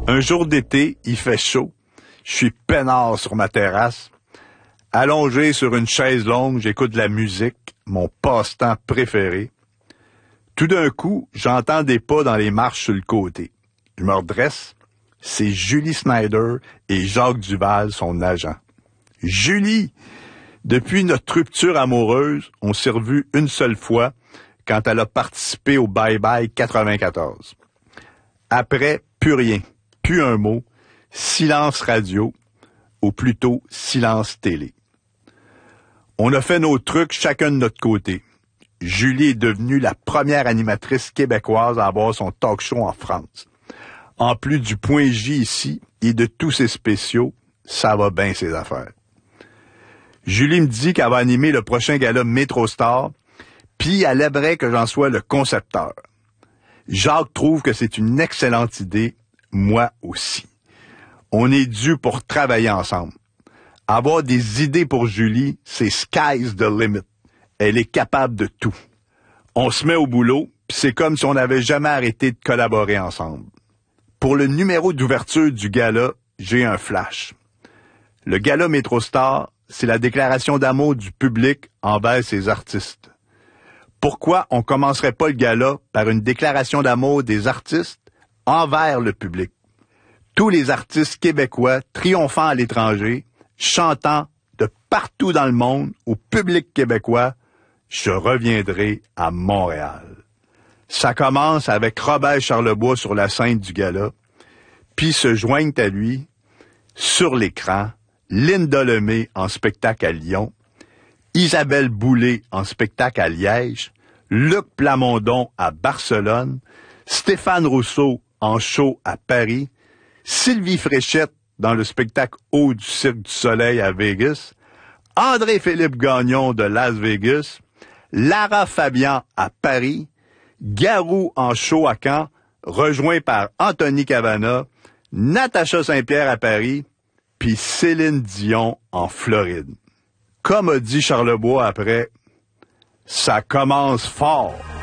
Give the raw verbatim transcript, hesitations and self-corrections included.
Un jour d'été, il fait chaud. Je suis peinard sur ma terrasse. Allongé sur une chaise longue, j'écoute de la musique, mon passe-temps préféré. Tout d'un coup, j'entends des pas dans les marches sur le côté. Je me redresse. C'est Julie Snyder et Jacques Duval, son agent. Julie! Depuis notre rupture amoureuse, on s'est revus une seule fois quand elle a participé au Bye Bye quatre-vingt-quatorze. Après, plus rien, plus un mot, silence radio, ou plutôt silence télé. On a fait nos trucs chacun de notre côté. Julie est devenue la première animatrice québécoise à avoir son talk show en France. En plus du point J ici et de tous ses spéciaux, ça va bien ses affaires. Julie me dit qu'elle va animer le prochain gala MétroStar, puis elle aimerait que j'en sois le concepteur. Jacques trouve que c'est une excellente idée, moi aussi. On est dû pour travailler ensemble. Avoir des idées pour Julie, c'est sky's the limit. Elle est capable de tout. On se met au boulot, puis c'est comme si on n'avait jamais arrêté de collaborer ensemble. Pour le numéro d'ouverture du gala, j'ai un flash. Le gala MétroStar, c'est la déclaration d'amour du public envers ses artistes. Pourquoi on commencerait pas le gala par une déclaration d'amour des artistes envers le public? Tous les artistes québécois triomphant à l'étranger, chantant de partout dans le monde au public québécois, je reviendrai à Montréal. Ça commence avec Robert Charlebois sur la scène du gala, puis se joignent à lui, sur l'écran, Linda Lemay en spectacle à Lyon, Isabelle Boulay en spectacle à Liège, Luc Plamondon à Barcelone, Stéphane Rousseau en show à Paris, Sylvie Fréchette dans le spectacle Haut du Cirque du Soleil à Vegas, André-Philippe Gagnon de Las Vegas, Lara Fabian à Paris, Garou en show à Caen, rejoint par Anthony Cavana, Natacha Saint-Pierre à Paris, puis Céline Dion en Floride. Comme a dit Charlebois après, ça commence fort.